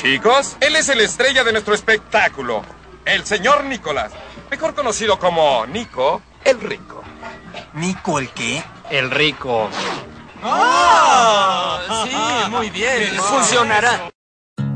Chicos, él es el estrella de nuestro espectáculo, el señor Nicolás, mejor conocido como Nico el Rico. ¿Nico el qué? El Rico. ¡Oh! Sí, muy bien. Funcionará.